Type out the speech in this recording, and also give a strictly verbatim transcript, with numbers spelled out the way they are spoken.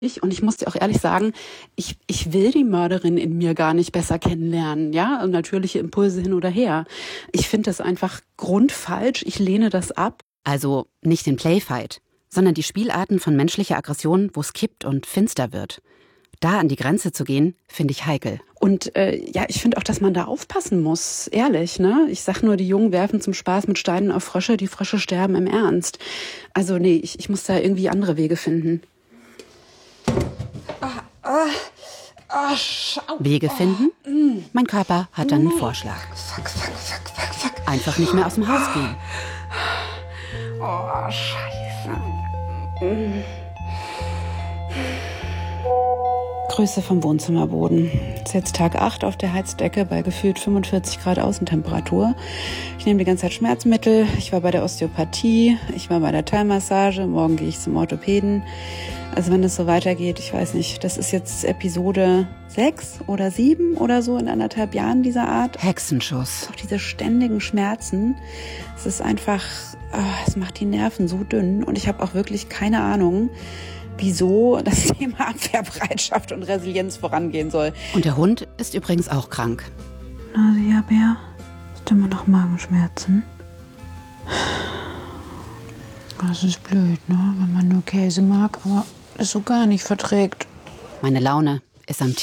Ich, und ich muss dir auch ehrlich sagen, ich, ich will die Mörderin in mir gar nicht besser kennenlernen, ja, und natürliche Impulse hin oder her. Ich finde das einfach grundfalsch, ich lehne das ab. Also nicht den Playfight, sondern die Spielarten von menschlicher Aggression, wo es kippt und finster wird. Da an die Grenze zu gehen, finde ich heikel. Und äh, ja, ich finde auch, dass man da aufpassen muss, ehrlich, ne? Ich sag nur, die Jungen werfen zum Spaß mit Steinen auf Frösche, die Frösche sterben im Ernst. Also nee, ich, ich muss da irgendwie andere Wege finden. Ah, ah, ah, Wege finden? Oh. Mein Körper hat dann einen Vorschlag. Fuck, fuck, fuck, fuck, fuck. Einfach nicht mehr aus dem Haus gehen. Oh, scheiße. Grüße vom Wohnzimmerboden. Es ist jetzt Tag acht auf der Heizdecke bei gefühlt fünfundvierzig Grad Außentemperatur. Ich nehme die ganze Zeit Schmerzmittel. Ich war bei der Osteopathie. Ich war bei der Thai-Massage. Morgen gehe ich zum Orthopäden. Also wenn es so weitergeht, ich weiß nicht, das ist jetzt Episode sechs oder sieben oder so in anderthalb Jahren dieser Art. Hexenschuss. Auch diese ständigen Schmerzen. Es ist einfach, oh, es macht die Nerven so dünn. Und ich habe auch wirklich keine Ahnung, wieso das Thema Abwehrbereitschaft und Resilienz vorangehen soll. Und der Hund ist übrigens auch krank. Nasia Bär, hast du immer noch Magenschmerzen? Das ist blöd, ne? Wenn man nur Käse mag, aber es so gar nicht verträgt. Meine Laune ist am